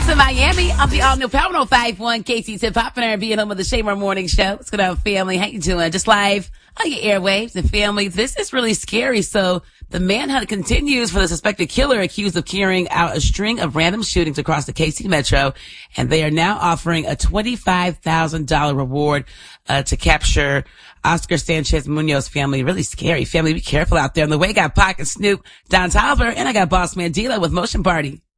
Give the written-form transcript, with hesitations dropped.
to Miami. I'm the all-new Power 105.1 KC Tip Hop and R&B and home of the Shamer Morning Show. What's going on, family? How you doing? Just live on your airwaves and family. This is really scary. So the manhunt continues for the suspected killer accused of carrying out a string of random shootings across the KC Metro. And they are now offering a $25,000 reward to capture Oscar Sanchez Munoz family. Really scary. Family, be careful out there. On the way, got Pac and Snoop, Don Tolliver, and I got Boss Man D-Lo with Motion Party.